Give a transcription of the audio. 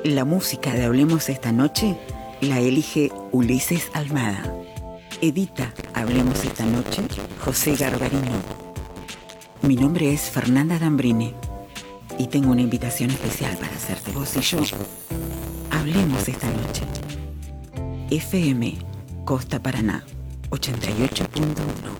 La música de Hablemos esta noche la elige Ulises Almada. Edita Hablemos esta noche José Garbarino. Mi nombre es Fernanda Gambrini y tengo una invitación especial para hacerte vos y yo. Hablemos esta noche. FM Costa Paraná 88.1.